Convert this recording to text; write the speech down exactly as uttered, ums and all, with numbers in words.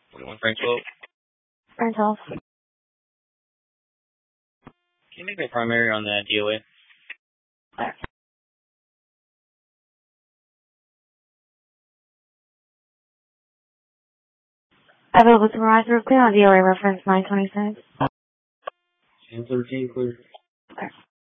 forty-one Frank twelve. Frank twelve. Can you make me primary on that D O A? There. Available supervisor, clear on D O A reference nine twenty-six. ten thirteen, clear. There.